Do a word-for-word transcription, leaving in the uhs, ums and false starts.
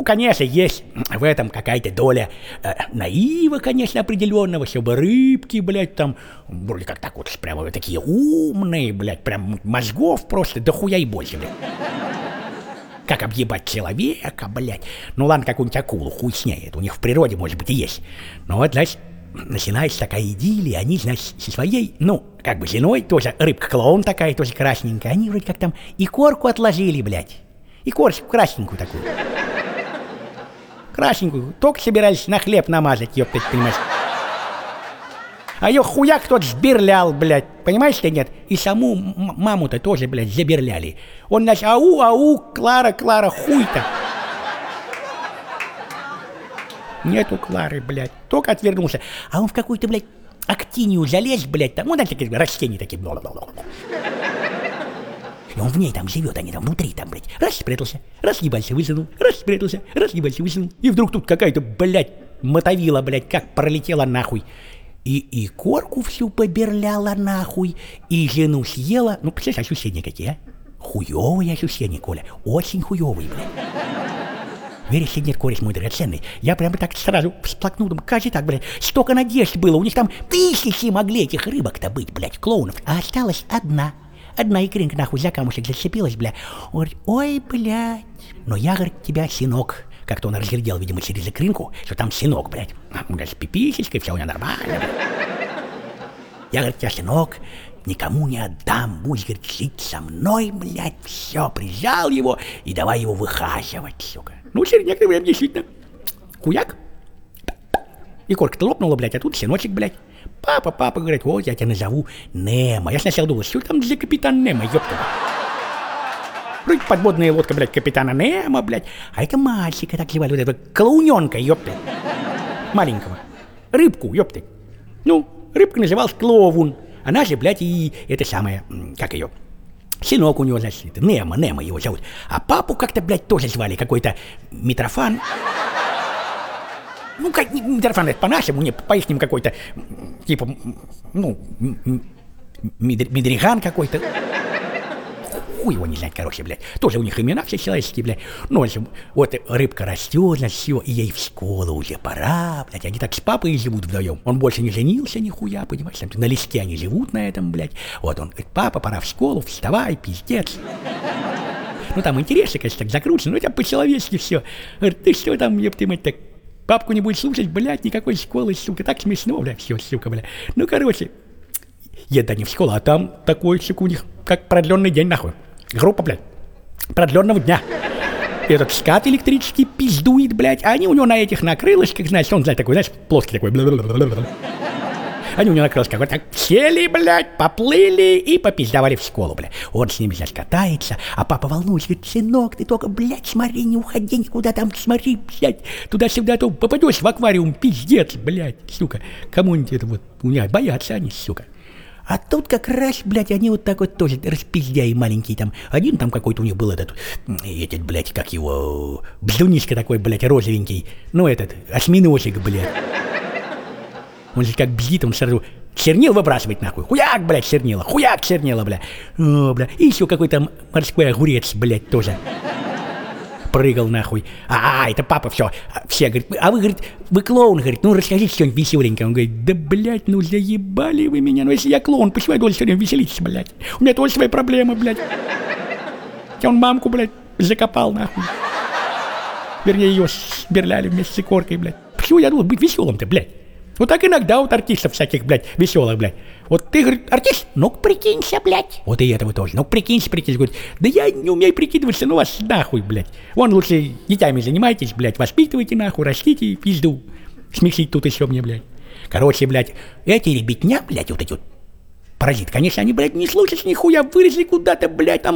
Ну, конечно, есть в этом какая-то доля э, наива, конечно, определенного, чтобы рыбки, блядь, там, вроде как так вот, прямо такие умные, блядь, прям мозгов просто дохуя и больше, блядь. Как объебать человека, блядь. Ну ладно, какую-нибудь акулу, хуй с ней, это у них в природе, может быть, и есть. Но вот, значит, начинается такая идиллия, они, значит, со своей, ну, как бы женой, тоже рыбка-клоун такая, тоже красненькая, они вроде как там и корку отложили, блядь. И корочку красненькую такую. Красненькую, только собирались на хлеб намазать, ёптать, понимаешь. А её хуяк тот сберлял, блядь, понимаешь ты, нет? И саму маму-то тоже, блядь, заберляли. Он, значит, ау, ау, Клара, Клара, хуй-то. Нету Клары, блядь, только отвернулся. А он в какую-то, блядь, актинию залез, блядь, там, ну, знаете, такие растения такие. И он в ней там живет, они там внутри, там, блядь, раз спрятался, раз ебался, высунул, раз спрятался, раз ебался, высунул. И вдруг тут какая-то, блядь, мотовила, блядь, как пролетела нахуй. И, и корку всю поберляла нахуй, и жену съела. Ну, представляешь, ощущения какие, а? Хуёвые ощущения, Коля, очень хуёвые, блядь. Веришь или нет, кореш мой драгоценный, я прямо так сразу всплакнул, думаю, как же так, блядь, столько надежд было, у них там тысячи могли этих рыбок-то быть, блядь, клоунов, а осталась одна. Одна икринка нахуй за камушек зацепилась, бля. Он говорит, ой, блядь, но я, говорит, тебя, синок. Как-то он разглядел, видимо, через икринку, что там синок, блядь. Он говорит, с пиписечкой, все у него нормально, блядь. Я, говорит, тебя, синок, никому не отдам, будешь, говорит, жить со мной, блядь. Все, прижал его и давай его выхаживать, сука. Ну, через некоторое время действительно. Хуяк. И корка-то лопнула, блядь, а тут синочек, блядь. Папа, папа, говорит, вот я тебя назову Немо. Я сначала думал, что там за капитан Немо, ёпта. Вроде подводная лодка, блядь, капитана Немо, блядь. А это мальчика так звали, вот этого клоуненка, ёпта. Маленького. Рыбку, ёпта. Ну, рыбка называлась Клоун. Она же, блядь, и это самое, как ее, сынок у него, значит, Немо, Немо его зовут. А папу как-то, блядь, тоже звали, какой-то Митрофан. Ну, как, Митрофан, это по-нашему, не по-ихнему какой-то, типа, ну, Медриган какой-то. Хуй его не знать, короче, блядь. Тоже у них имена все человеческие, блядь. Ну, в общем, вот рыбка растет, значит, все, и ей в школу уже пора, блядь. Они так с папой живут вдвоем. Он больше не женился нихуя, понимаешь, там, на листе они живут на этом, блядь. Вот он говорит, папа, пора в школу, вставай, пиздец. Ну, там интересно, конечно, так закручено, но это по-человечески все. Говорит, ты что там, еб ты мать, так... Папку не будет слушать, блядь, никакой школы, сука, так смешно, блядь, все, сука, блядь. Ну, короче, едут они в школу, а там такой, сука, у них, как продленный день, нахуй. Группа, блядь, продленного дня. И этот скат электрический пиздует, блядь, а они у него на этих на крылышках, значит, он, знаешь, такой, знаешь, плоский такой. Они у него на крылышках вот так сели, блядь, поплыли и попиздовали в школу, блядь. Он с ними, значит, катается, а папа волнуется, говорит, сынок, ты только, блядь, смотри, не уходи никуда там, смотри, блядь, туда-сюда, то попадешь в аквариум, пиздец, блядь, сука. Кому-нибудь это вот, у меня боятся они, сука. А тут как раз, блядь, они вот так вот тоже распиздяи маленькие там. Один там какой-то у них был этот, этот, блядь, как его, бздунишка такой, блядь, розовенький. Ну, этот, осьминожик, блядь. Он же как бздит, он сразу чернил выбрасывает нахуй. Хуяк, блядь, чернила, хуяк, чернила, блядь. О, блядь. И еще какой-то морской огурец, блядь, тоже. Прыгал нахуй. А, это папа, все. Все, говорит, а вы, говорит, вы клоун, говорит, ну расскажите что-нибудь веселенькое. Он говорит, да, блядь, ну заебали вы меня. Ну если я клоун, почему я должен все время веселиться, блядь? У меня тоже свои проблемы, блядь. Он мамку, блядь, закопал, нахуй. Вернее, ее сберляли вместе с икоркой, блядь. Почему я должен быть веселым-то, блядь? Вот так иногда вот артистов всяких, блядь, веселых, блядь. Вот ты, говорит, артист? Ну-ка прикинься, блядь. Вот и этого тоже. Ну-ка прикинься, прикинься. Говорит, да я не умею прикидываться, ну вас нахуй, блядь. Вон лучше детьми занимайтесь, блядь, воспитывайте нахуй, растите и пизду. Смесить тут еще мне, блядь. Короче, блядь, эти ребятня, блядь, вот эти вот паразиты, конечно, они, блядь, не слушают нихуя, вылезли куда-то, блядь, там